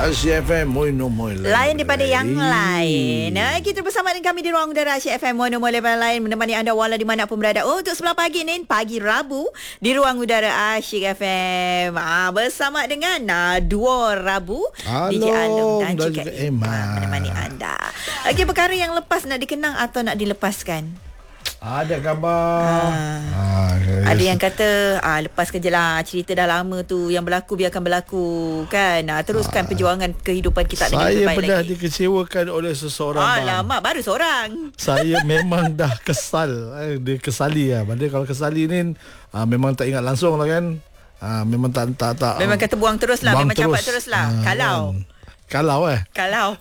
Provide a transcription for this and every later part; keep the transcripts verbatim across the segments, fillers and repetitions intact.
Asyik F M Moino Moino lain daripada yang lain. Nah, kita bersama dengan kami di ruang udara Asyik F M Moino Moino lain menemani anda walau di mana pun berada. Oh, untuk sebelah pagi ni, pagi Rabu di ruang udara Asyik F M. Ah, bersama dengan ah, duo Rabu D J Along dan, dan juga Emma menemani anda. Okey, perkara yang lepas nak dikenang atau nak dilepaskan? Ada khabar. Ah. Ah, ada yang kata ah, lepaskan je lah, cerita dah lama tu, yang berlaku biarkan berlaku kan. Ah, teruskan ah. perjuangan kehidupan kita. Saya pernah lagi dikecewakan oleh seseorang. Alamak, baru seorang. Saya memang dah kesal. eh, Dia kesali lah. Padahal kalau kesali ni ah, memang tak ingat langsung lah kan. ah, Memang tak tak, tak Memang kata buang terus lah. Memang terus. campak terus lah. ah, Kalau kan. Kalau eh Kalau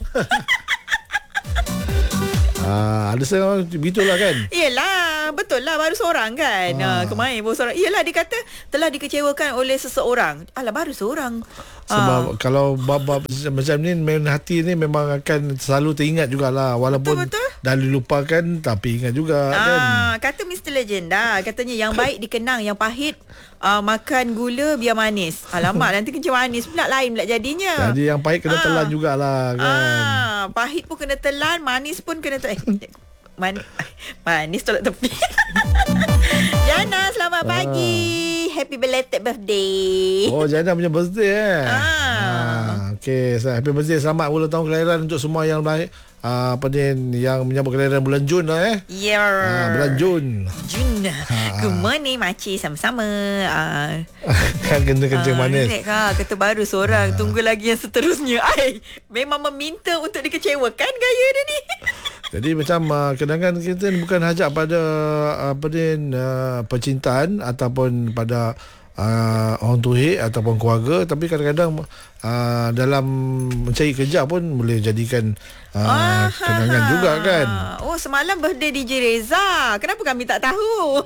Ah, ada seorang begitulah kan. Yelah, betul lah, baru seorang kan. ah. Kemarin baru seorang. Yelah, dia kata telah dikecewakan oleh seseorang. Alah, baru seorang. Sebab ah. kalau bab-bab macam ni, main hati ni memang akan selalu teringat jugalah. Walaupun betul, betul. dah dilupakan, tapi ingat juga ah, kan. Kata mister Legenda, katanya yang baik dikenang, yang pahit uh, makan gula biar manis. Alamak, nanti kencing manis pula, lain pula jadinya. Jadi yang pahit kena ah. telan jugalah kan. Ah, pahit pun kena telan, manis pun kena telan. Eh, man, manis tolak tepi. Jana, selamat pagi. Happy belated birthday. Oh, Jana punya birthday eh. Ah. ah Okey, happy birthday, selamat ulang tahun kelahiran untuk semua yang lahir Uh, apa ni yang menyambut kelahiran bulan Jun lah eh. Ya. Yeah. Uh, bulan Jun. Jun. Ha. Good morning makcik, sama-sama. Uh. Kan kena kencing uh, manis. Ha, kata baru seorang, uh. tunggu lagi yang seterusnya. Ai, memang meminta untuk dikecewakan gaya dia ni. Jadi macam uh, kenangan kita ni bukan hajat pada apa ni uh, percintaan ataupun pada Uh, orang tuhik ataupun keluarga, tapi kadang-kadang uh, dalam mencari kerja pun boleh jadikan uh, oh, kenangan ha, ha. juga kan. Oh, semalam birthday D J Reza. Kenapa kami tak tahu?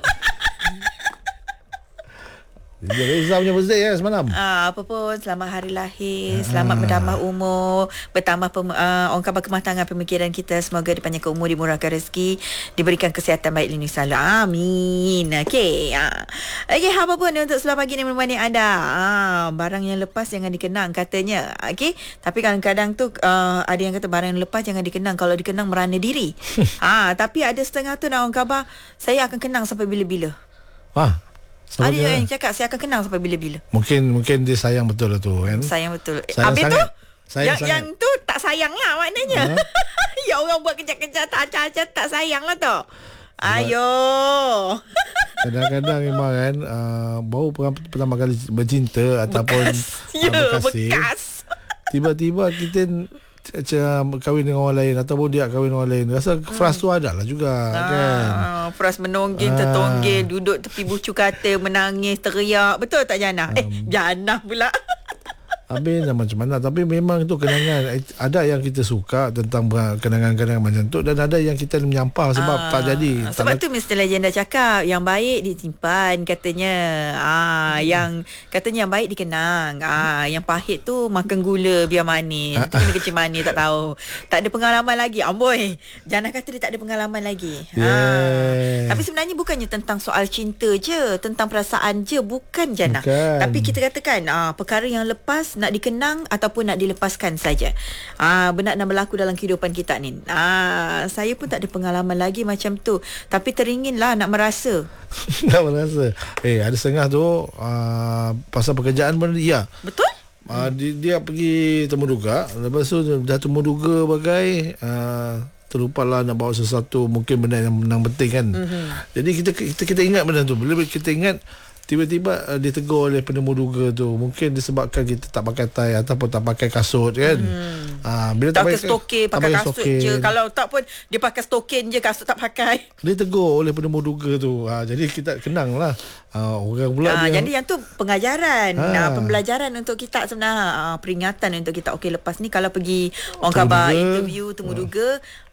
D J Reza punya birthday ya semalam. Ah, apa pun, selamat hari lahir, selamat bertambah umur, bertambah pem, uh, orang khabar kematangan pemikiran kita, semoga dipanjangkan umur, dimurahkan rezeki, diberikan kesihatan baik lindungi selalu. Amin. Okey. Ah. Okey, apa pun untuk sebelah pagi ni menemani anda. Ah, barang yang lepas jangan dikenang katanya. Okey, tapi kadang-kadang tu uh, ada yang kata barang yang lepas jangan dikenang, kalau dikenang merana diri. ah, tapi ada setengah tu orang khabar, saya akan kenang sampai bila-bila. Wah. Ada dia yang cakap saya akan kenang sampai bila-bila. Mungkin mungkin dia sayang betul lah tu kan. Sayang betul. Sayang Habis sangat. tu Sayang yang, sangat. yang tu tak sayang lah maknanya. Uh-huh. Ya, orang buat kejap-kejap tak acah-acah tak sayang lah tu. Ayo. Kadang-kadang memang kan uh, baru pertama kali bercinta ataupun bekas. Ya, uh, berkasih. Bekas. Tiba-tiba kita macam kahwin dengan orang lain ataupun dia kahwin dengan orang lain, rasa hmm. frust tu ada lah juga ah, kan. Frust menonggil, ah. tertonggil, duduk tepi bucu kata, menangis, teriak. Betul tak Jana? Um, eh, Jana pula. Habis macam mana. Tapi memang itu kenangan. Ada yang kita suka tentang kenangan-kenangan macam tu, dan ada yang kita menyampah sebab ah, tak jadi. Sebab tak tu mister Legenda cakap yang baik disimpan katanya. Ah, yang katanya yang baik dikenang. Ah, yang pahit tu makan gula biar manis. Tu kena kecil manis, tak tahu. Tak ada pengalaman lagi. Amboi. Jana kata dia tak ada pengalaman lagi. Yeah. Ah. Tapi sebenarnya bukannya tentang soal cinta je, tentang perasaan je, bukan Jana. Bukan. Tapi kita katakan ah, perkara yang lepas nak dikenang ataupun nak dilepaskan saja. Ah, benar nak berlaku dalam kehidupan kita ni. Ah, saya pun tak ada pengalaman lagi macam tu. Tapi teringinlah nak merasa. nak merasa. Eh, ada setengah tu uh, pasal pekerjaan pun ya. Betul? Uh, dia, dia pergi temu duga. Lepas tu dah temu duga bagai uh, terlupalah nak bawa sesuatu, mungkin benda yang, yang penting kan. Mm-hmm. Jadi kita, kita kita ingat benda tu. Bila kita ingat, tiba-tiba uh, ditegur oleh penemu duga tu. Mungkin disebabkan kita tak pakai tie ataupun tak pakai kasut kan. Hmm. Uh, bila tak, tak pakai stokin, pakai, pakai kasut stokin je. Kalau tak pun dia pakai stokin je, kasut tak pakai. Ditegur oleh penemu duga tu. Uh, jadi kita kenang lah. Uh, orang pula uh, dia, jadi yang tu pengajaran, uh, pembelajaran untuk kita sebenarnya. Uh, peringatan untuk kita. Okey, lepas ni kalau pergi orang khabar interview temu uh. duga,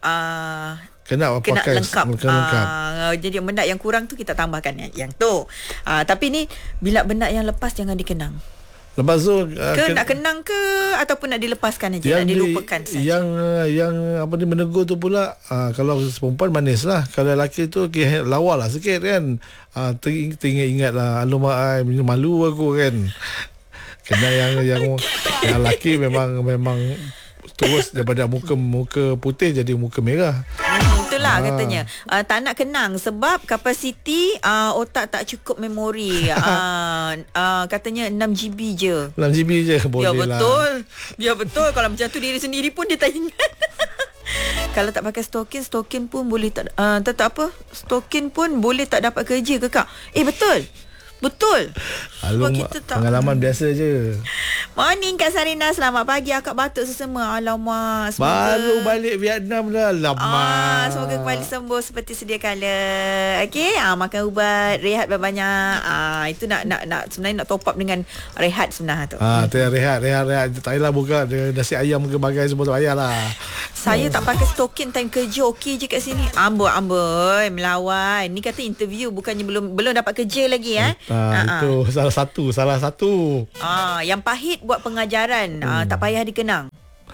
uh, Kena, kena pakai lengkap. lengkap. Uh, jadi benda yang kurang tu kita tambahkan yang, yang tu. Uh, tapi ni bila benda yang lepas jangan dikenang. Lepas tu uh, ke ken- nak kenang ke ataupun nak dilepaskan aja, nak dilupakan saja. Yang uh, yang apa ni menegur tu pula uh, kalau perempuan manis lah. Kalau lelaki tu okay, lawa lah sikit kan. Uh, teringat-ingat lah, alamak ai malu aku kan. Kena yang yang Yang lelaki memang memang terus daripada muka muka putih jadi muka merah. Hmm, itulah Ah. katanya. Uh, tak nak kenang sebab kapasiti uh, otak tak cukup memori. uh, uh, katanya enam GB je. enam GB je boleh Ya lah. betul. Ya betul. Kalau macam tu diri sendiri pun dia tak ingat. Kalau tak pakai stokin, stokin pun boleh tak uh, tak, tak apa. Stokin pun boleh tak dapat kerja ke Kak? Eh betul. Betul. Sebab Alung, kita tak pengalaman biasa je. Morning Kak Sarina, selamat pagi. Akak batuk sesama. Alamak. Semoga Baru balik Vietnam dah. Lama. Ah, semoga kembali sembuh seperti sedia kala. Okey, ah, makan ubat, rehat banyak-banyak. Ah, itu nak nak nak sebenarnya nak top up dengan rehat sebenarnya tu. Ah, tu yang rehat, rehat, rehat. Tak payahlah buka dengan nasi ayam ke bagai semua tak payahlah. Saya tak pakai stokin time kerja, okey je kat sini. Amboi, amboi, melawan. Ni kata interview, bukannya belum belum dapat kerja lagi eh. Ah, Ah, itu salah satu, salah satu. ah, yang pahit buat pengajaran. Ah, tak payah dikenang.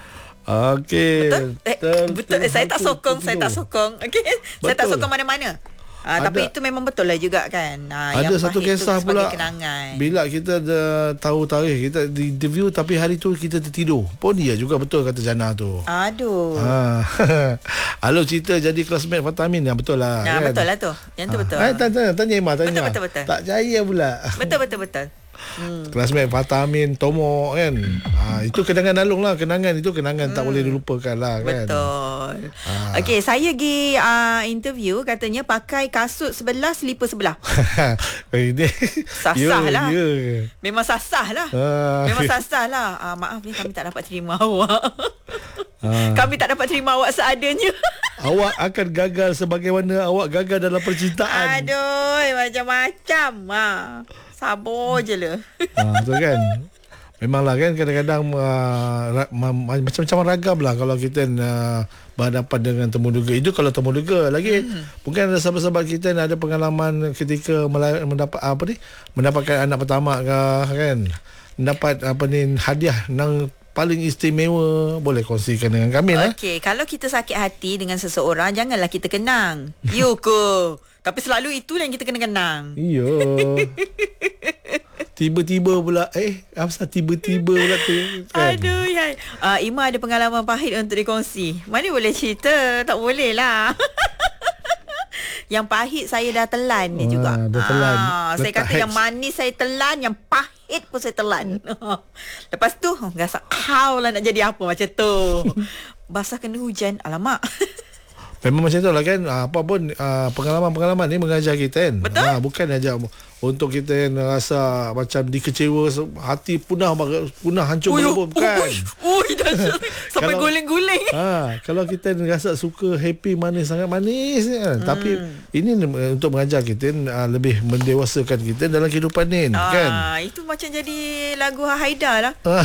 Okey. Betul? Eh, betul. Eh, saya tak sokong, saya tak sokong. Okey. Saya tak Betul. sokong mana-mana. Ah, Ada- tapi itu memang betul lah juga kan. Ah, Ada yang satu pahit tu kisah sebagai pula kenangan. bila kita dah tahu tarikh kita di interview tapi hari tu kita tertidur. Pun iya juga betul kata Jana tu. Aduh. Ha. Halo cerita jadi classmate Fatamin yang betul lah. Nah, kan? betul lah tu. Yang tu betul. Ah, tanya, tanya, tanya Imah, tanya. Betul, betul, betul. Tak percaya pula. Betul betul betul. Hmm. Classmate Fatamin, Tomo kan. Ha, itu kenangan Alung lah. Kenangan itu kenangan hmm. tak boleh dilupakan lah kan. Betul. Ah. Okey, saya pergi uh, interview katanya pakai kasut sebelah, selipar sebelah. Ini Sasah lah. Ya. Memang sasah lah. Ah. Memang sasah lah. Uh, maaf ni kami tak dapat terima awak. Ah. Kami tak dapat terima awak seadanya. Awak akan gagal sebagaimana awak gagal dalam percintaan. Aduh, macam-macam. Ha. Sabar je lah. Ha, tu kan. Memanglah kan kadang-kadang uh, ra, ma, ma, macam-macam ragam lah kalau kita uh, berhadapan dengan temuduga. Itu kalau temuduga lagi hmm. mungkin ada sahabat-sahabat kita yang ada pengalaman ketika mela- mendapat apa ni mendapatkan anak pertama ke kan. Mendapat apa ni hadiah yang paling istimewa, boleh kongsikan dengan kami lah. Okey, kalau kita sakit hati dengan seseorang, janganlah kita kenang. You ke? Tapi selalu itu yang kita kena kenang. Iya. Tiba-tiba pula eh apa tiba-tiba pula tu kan. Aduh, ya. Uh, Ima ada pengalaman pahit untuk dikongsi. Mana boleh cerita? Tak boleh lah. Yang pahit saya dah telan ni Ah, juga. dah telan. Ah, saya Letak kata hex. yang manis saya telan, yang pahit pun saya telan. Lepas tu, rasa how lah nak jadi apa macam tu. Basah kena hujan. Alamak. Memang macam tu lah kan. Apa pun uh, pengalaman-pengalaman ni mengajar kita kan. Betul. Ha, bukan ajar untuk kita yang rasa macam dikecewa, hati punah punah hancur pun bukan. Ui, dah sampai Kalau- guling-guling. Ha, kalau kita rasa suka happy manis sangat manis kan. Hmm. Tapi ini uh, untuk mengajar kita uh, lebih mendewasakan kita dalam kehidupan ni Ah, kan. itu macam jadi lagu Haida lah. Ah.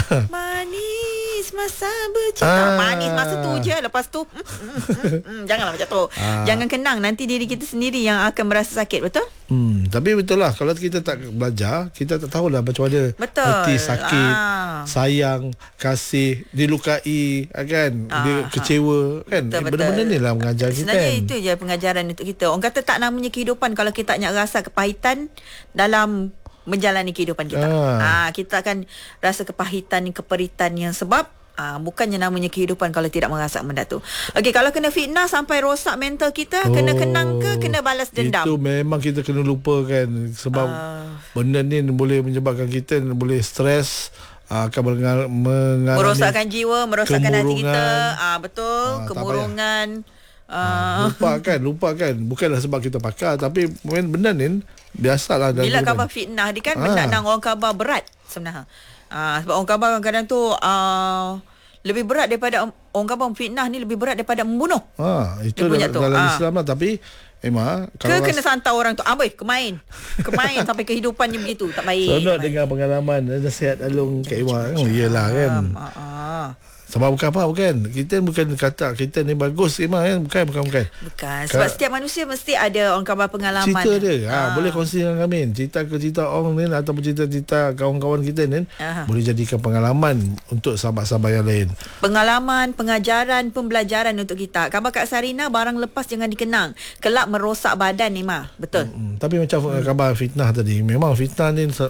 Manis masa bercinta. Ah. Manis masa tu je. Lepas tu mm, mm, mm, mm, janganlah macam tu. Ah. Jangan kenang. Nanti diri kita sendiri yang akan merasa sakit. Betul? Hmm, tapi betul lah kalau kita tak belajar, kita tak tahulah macam mana Betul. hati sakit, Ah. sayang, kasih, dilukai, kan, Ah, dia kecewa, kan. Betul, Eh, benda-benda betul. ni lah mengajar kita. Sebenarnya Kan? itu je pengajaran untuk kita. Orang kata tak namanya kehidupan kalau kita tak nak rasa kepahitan dalam menjalani kehidupan kita. Ah. Ah, kita akan rasa kepahitan, keperitan yang sebab Ah, bukannya namanya kehidupan kalau tidak merasa benda tu. Okey, kalau kena fitnah sampai rosak mental kita, kena kenang ke kena balas dendam? Itu memang kita kena lupakan sebab Ah. benda ni boleh menyebabkan kita boleh stres, akan mengal- mengalami Merosakkan jiwa, merosakkan hati kita. kemurungan. Ah, betul, Ah, tak kemurungan. Ah, Ah, lupakan, lupakan. Bukanlah sebab kita pakar, tapi benda ni biasalah. dalam bila kehidupan. khabar fitnah dia kan Ah. benda nang orang khabar berat sebenarnya. Ah, sebab orang khabar kadang-kadang tu ah, lebih berat daripada orang khabar fitnah ni lebih berat daripada membunuh. Ha, itu Dia punya dalam, tu. dalam Ah. Islam lah. Tapi Emma, Ke kalau kena santai orang tu. Amboi, kemain. Kemain sampai kehidupannya begitu. Tak baik. seronok tak baik. dengan pengalaman nasihat Alung Kak Emma. Oh, iyalah kan. Ah, ah. Sebab bukan apa bukan. Kita bukan kata kita ni bagus Emma kan. Bukan, bukan, bukan. Bukan. Sebab Ka- setiap manusia mesti ada orang khabar pengalaman. Cerita dia. Ha, Ah. boleh kongsi dengan kami. Cerita ke cerita orang ni ataupun cerita-cerita kawan-kawan kita ni Aha. boleh jadikan pengalaman untuk sahabat-sahabat yang lain. Pengalaman, pengajaran, pembelajaran untuk kita. Khabar Kak Sarina, barang lepas jangan dikenang. Kelak merosak badan ni mah. Betul. Hmm, tapi macam hmm. khabar fitnah tadi, memang fitnah ni se-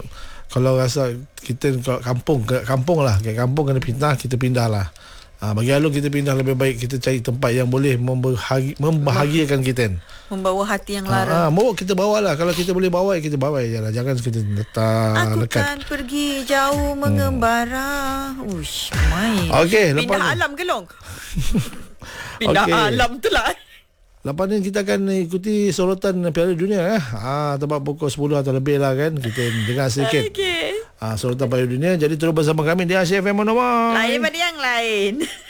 kalau rasa kita kalau kampung ke kampung lah, kat kampung kena pindah, kita pindah lah. Ha, bagi Along kita pindah lebih baik, kita cari tempat yang boleh membahagi, membahagiakan kita. Membawa hati yang Ha, lara. ha, bawa kita bawa lah. Kalau kita boleh bawa, kita bawa je lah. Jangan kita letak Aku lekat. kan pergi jauh mengembara. Uish, main. Okey, lepas Pindah ni. alam ke Long? Pindah Okey. alam tu lah. Lepas ni kita akan ikuti sorotan Piala Dunia eh. Ha, tempat pukul sepuluh atau lebih lah kan. Kita dengar sedikit. Okey. Ha, sorotan Piala Dunia. Jadi terus bersama kami di Asia F M Monoma. Lain pada yang lain.